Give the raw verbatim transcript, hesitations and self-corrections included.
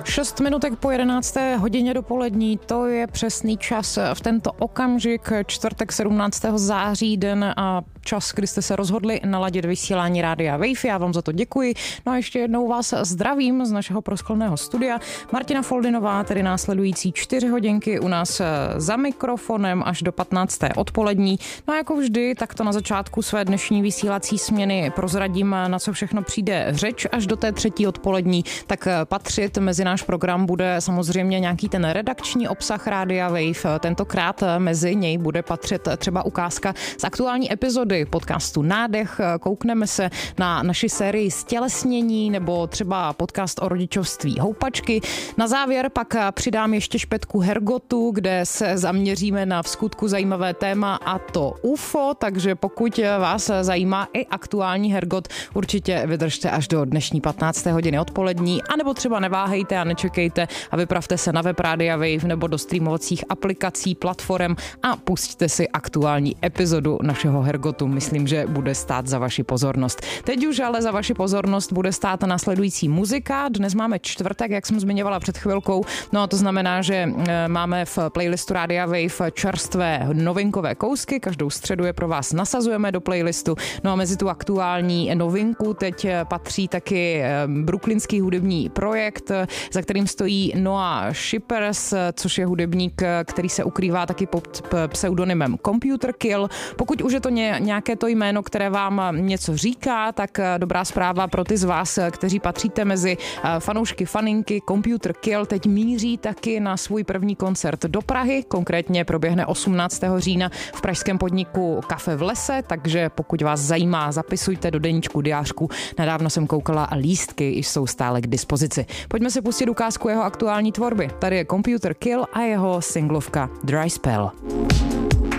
Šest minutek po jedenácté hodině dopolední, to je přesný čas v tento okamžik, čtvrtek sedmnáctého září, den a čas, kdy jste se rozhodli naladit vysílání Rádia Wave. Já vám za to děkuji. No a ještě jednou vás zdravím z našeho proskleného studia. Martina Foldinová, tedy následující čtyři hodinky u nás za mikrofonem až do patnácté odpolední. No a jako vždy, tak to na začátku své dnešní vysílací směny prozradím, na co všechno přijde řeč až do té třetí odpolední, tak patřit mezi náš program bude samozřejmě nějaký ten redakční obsah Rádia Wave. Tentokrát mezi něj bude patřit třeba ukázka z aktuální epizody podcastu Nádech. Koukneme se na naši sérii Stělesnění nebo třeba podcast o rodičovství Houpačky. Na závěr pak přidám ještě špetku Hergotu, kde se zaměříme na vskutku zajímavé téma, a to U F O, takže pokud vás zajímá i aktuální Hergot, určitě vydržte až do dnešní patnácté hodiny odpolední, anebo třeba neváhejte a nečekejte a vypravte se na web Rádia Wave nebo do streamovacích aplikací, platform a pusťte si aktuální epizodu našeho Hergotu. Myslím, že bude stát za vaši pozornost. Teď už ale za vaši pozornost bude stát následující muzika. Dnes máme čtvrtek, jak jsem zmiňovala před chvilkou, no a to znamená, že máme v playlistu Rádia Wave čerstvé novinkové kousky. Každou středu je pro vás nasazujeme do playlistu. No a mezi tu aktuální novinku teď patří taky brooklynský hudební projekt, za kterým stojí Noah Shippers, což je hudebník, který se ukrývá taky pod pseudonymem Computer Kill. Pokud už je to nějaké to jméno, které vám něco říká, tak dobrá zpráva pro ty z vás, kteří patříte mezi fanoušky, faninky. Computer Kill teď míří taky na svůj první koncert do Prahy, konkrétně proběhne osmnáctého října v pražském podniku Kafe v lese, takže pokud vás zajímá, zapisujte do deníčku diářku. Nedávno jsem koukala a lístky jsou stále k dispozici. Pojďme si pustit ukázku jeho aktuální tvorby. Tady je Computer Kill a jeho singlovka Dry Spell.